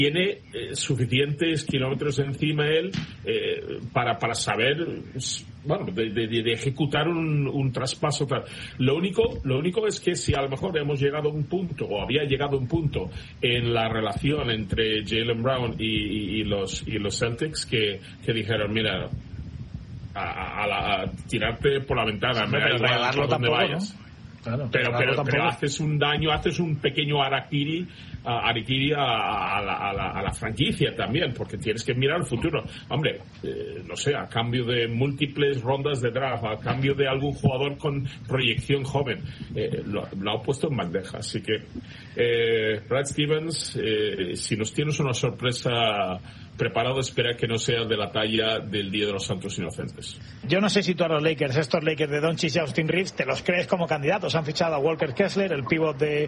tiene suficientes kilómetros encima él para saber, bueno, de ejecutar un traspaso. Lo único es que si a lo mejor hemos llegado a un punto, o había llegado a un punto en la relación entre Jaylen Brown y los Celtics que dijeron, mira, a tirarte por la ventana, me da igual por donde vayas, ¿no? Claro, pero haces un daño, haces un pequeño harakiri a la franquicia también, porque tienes que mirar el futuro. Hombre, no sé, a cambio de múltiples rondas de draft, a cambio de algún jugador con proyección joven, lo ha puesto en bandeja. Así que Brad Stevens, si nos tienes una sorpresa preparado, espera que no sea de la talla del Día de los Santos Inocentes. Yo no sé si tú a los Lakers, estos Lakers de Doncic y Austin Reeves, te los crees como candidatos. Han fichado a Walker Kessler, el pívot de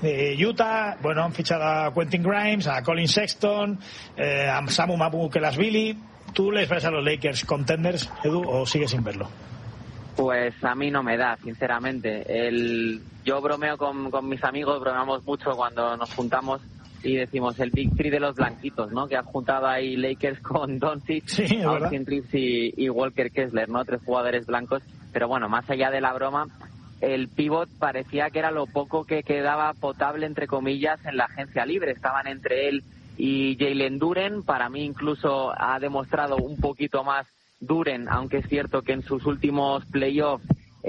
Utah, bueno, han fichado a Quentin Grimes, a Colin Sexton, a Samu Mabukelashvili. ¿Tú les ves a los Lakers contenders, Edu, o sigues sin verlo? Pues a mí no me da, sinceramente. Yo bromeo con mis amigos, bromeamos mucho cuando nos juntamos y decimos el Big Three de los blanquitos, ¿no? Que han juntado ahí Lakers con Doncic, Austin Reeves y Walker Kessler, ¿no? 3 jugadores blancos. Pero bueno, más allá de la broma, el pívot parecía que era lo poco que quedaba potable, entre comillas, en la agencia libre. Estaban entre él y Jalen Duren. Para mí incluso ha demostrado un poquito más Duren, aunque es cierto que en sus últimos playoffs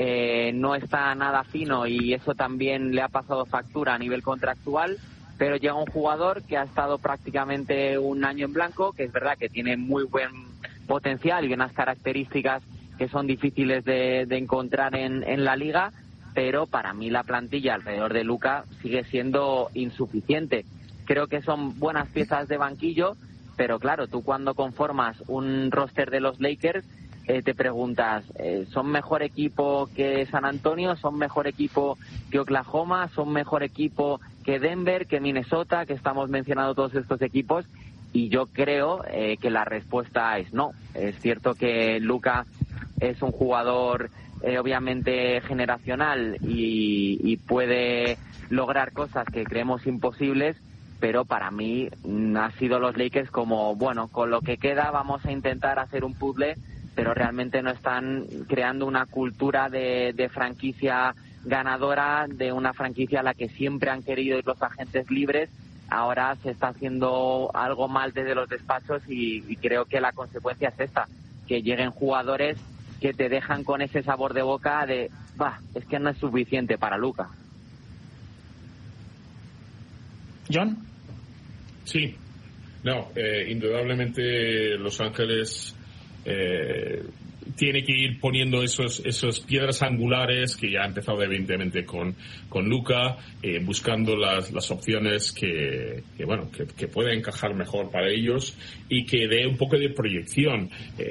no está nada fino y eso también le ha pasado factura a nivel contractual. Pero llega un jugador que ha estado prácticamente un año en blanco, que es verdad que tiene muy buen potencial y unas características que son difíciles de encontrar en la liga, pero para mí la plantilla alrededor de Luka sigue siendo insuficiente. Creo que son buenas piezas de banquillo, pero claro, tú cuando conformas un roster de los Lakers te preguntas, ¿son mejor equipo que San Antonio? ¿Son mejor equipo que Oklahoma? ¿Son mejor equipo que Denver, que Minnesota, que estamos mencionando todos estos equipos? Y yo creo que la respuesta es no. Es cierto que Luka es un jugador obviamente generacional y puede lograr cosas que creemos imposibles, pero para mí ha sido los Lakers como, bueno, con lo que queda vamos a intentar hacer un puzzle, pero realmente no están creando una cultura de franquicia ganadora, de una franquicia a la que siempre han querido ir los agentes libres. Ahora se está haciendo algo mal desde los despachos y creo que la consecuencia es esta, que lleguen jugadores que te dejan con ese sabor de boca de, es que no es suficiente para Luka. ¿John? Sí, no, indudablemente Los Ángeles tiene que ir poniendo esos piedras angulares que ya ha empezado evidentemente con Luka, buscando las opciones que pueda encajar mejor para ellos y que dé un poco de proyección.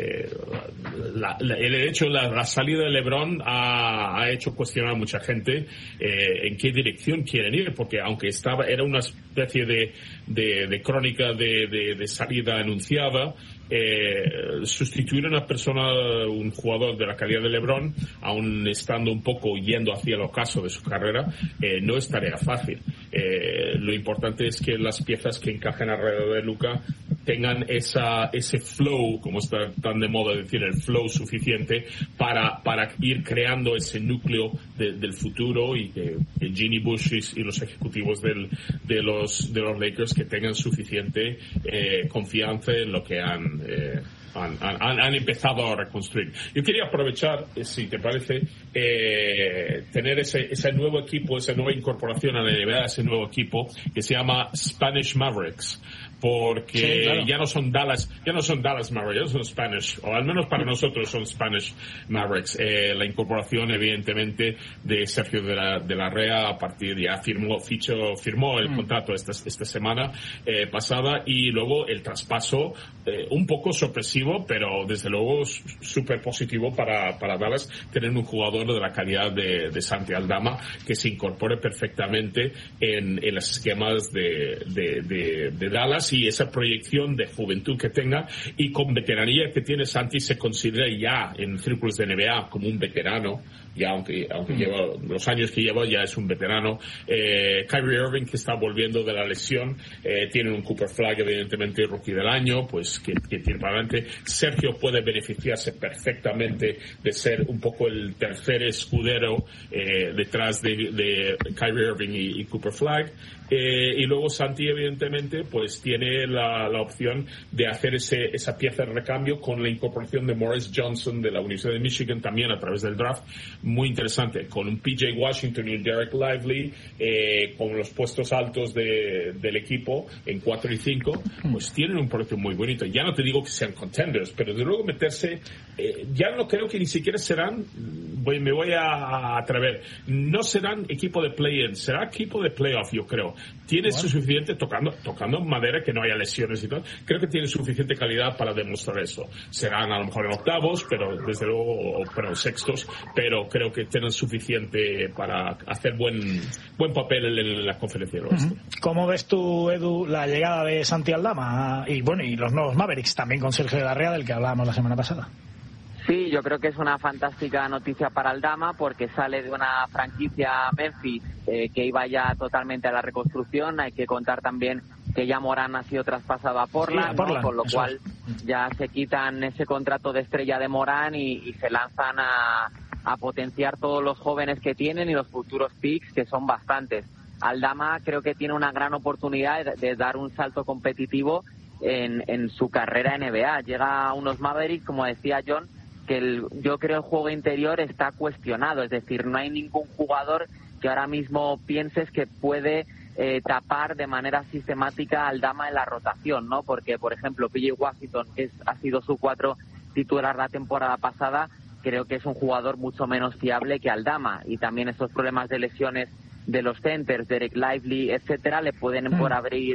La salida de LeBron ha hecho cuestionar a mucha gente en qué dirección quieren ir, porque aunque era una especie de crónica de salida anunciada, sustituir a una persona, un jugador de la calidad de LeBron, aún estando un poco yendo hacia el ocaso de su carrera, no es tarea fácil. Lo importante es que las piezas que encajen alrededor de Luka tengan ese flow, como está tan de moda decir, el flow suficiente para ir creando ese núcleo del futuro, y que Ginny Bush y los ejecutivos de los Lakers que tengan suficiente confianza en lo que han empezado a reconstruir. Yo quería aprovechar, si te parece, tener ese nuevo equipo, esa nueva incorporación a la NBA, ese nuevo equipo que se llama Spanish Mavericks, porque sí, claro, ya no son Dallas Mavericks, ya son Spanish, o al menos para nosotros son Spanish Mavericks. La incorporación evidentemente de Sergio de la Rea, a partir de ya firmó el contrato esta semana pasada, y luego el traspaso un poco sorpresivo, pero desde luego súper positivo para Dallas, tener un jugador de la calidad de Santi Aldama que se incorpore perfectamente en los esquemas de Dallas así esa proyección de juventud que tenga, y con veteranía que tiene Santi se considera ya en círculos de NBA como un veterano, ya aunque lleva los años que lleva, ya es un veterano. Kyrie Irving, que está volviendo de la lesión, tiene un Cooper Flag, evidentemente rookie del año, pues que tiene para adelante. Sergio puede beneficiarse perfectamente de ser un poco el tercer escudero detrás de Kyrie Irving y Cooper Flag. Y luego Santi, evidentemente, pues tiene la opción de hacer esa pieza de recambio con la incorporación de Morris Johnson de la Universidad de Michigan, también a través del draft. Muy interesante, con un PJ Washington y un Derek Lively, con los puestos altos del equipo en 4 y 5, pues tienen un proyecto muy bonito. Ya no te digo que sean contenders, pero de luego meterse, ya no creo que ni siquiera serán, me voy a atrever, no serán equipo de play-in, será equipo de playoff, yo creo. Tiene suficiente, tocando madera, que no haya lesiones y todo, creo que tiene suficiente calidad para demostrar eso. Serán a lo mejor en octavos, pero desde luego, pero sextos, pero creo que tienen suficiente para hacer buen papel en la conferencia del oeste. ¿Cómo ves tú, Edu, la llegada de Santi Aldama y los nuevos Mavericks, también con Sergio Larrea, del que hablábamos la semana pasada? Sí, yo creo que es una fantástica noticia para Aldama, porque sale de una franquicia Memphis que iba ya totalmente a la reconstrucción. Hay que contar también que ya Morán ha sido traspasado a Portland, ¿no? Con lo cual ya se quitan ese contrato de estrella de Morán y se lanzan a potenciar todos los jóvenes que tienen y los futuros picks, que son bastantes. Aldama creo que tiene una gran oportunidad de dar un salto competitivo en su carrera en NBA. Llega a unos Mavericks, como decía John, que yo creo el juego interior está cuestionado, es decir, no hay ningún jugador que ahora mismo pienses que puede tapar de manera sistemática a Aldama en la rotación, ¿no? Porque, por ejemplo, PJ Washington, que ha sido su 4 titular la temporada pasada, creo que es un jugador mucho menos fiable que Aldama, y también esos problemas de lesiones de los centers, Derek Lively, etcétera, le pueden por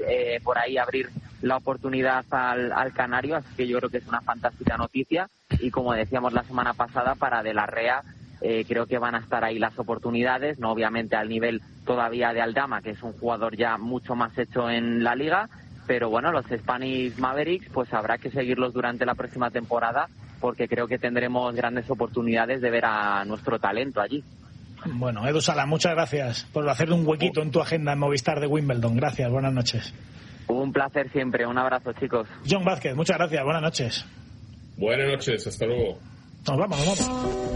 ahí abrir la oportunidad al canario, así que yo creo que es una fantástica noticia. Y como decíamos la semana pasada, para De La Rea creo que van a estar ahí las oportunidades, no obviamente al nivel todavía de Aldama, que es un jugador ya mucho más hecho en la liga, pero bueno, los Spanish Mavericks pues habrá que seguirlos durante la próxima temporada, porque creo que tendremos grandes oportunidades de ver a nuestro talento allí. Bueno, Edu Sala, muchas gracias por hacer un huequito en tu agenda en Movistar de Wimbledon. Gracias, buenas noches. Un placer siempre, un abrazo, chicos. John Vázquez, muchas gracias, buenas noches. Buenas noches, hasta luego. Nos vamos.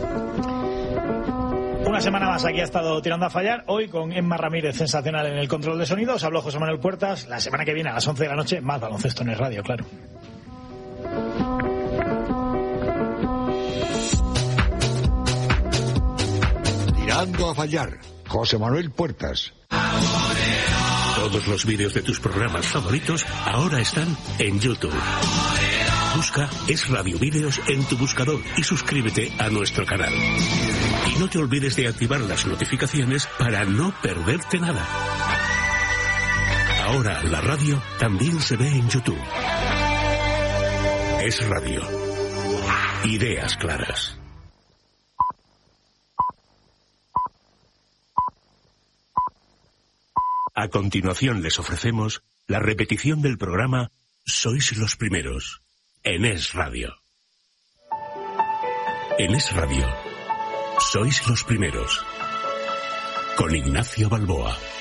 Una semana más aquí ha estado Tirando a Fallar, hoy con Emma Ramírez, sensacional en el control de sonidos. Habló José Manuel Puertas. La semana que viene a las 11 de la noche, más baloncesto en el radio, claro. Tirando a Fallar, José Manuel Puertas. Todos los vídeos de tus programas favoritos ahora están en YouTube. Busca Es Radio Vídeos en tu buscador y suscríbete a nuestro canal. Y no te olvides de activar las notificaciones para no perderte nada. Ahora la radio también se ve en YouTube. Es Radio. Ideas claras. A continuación les ofrecemos la repetición del programa Sois los Primeros, en Es Radio. En Es Radio, Sois los Primeros, con Ignacio Balboa.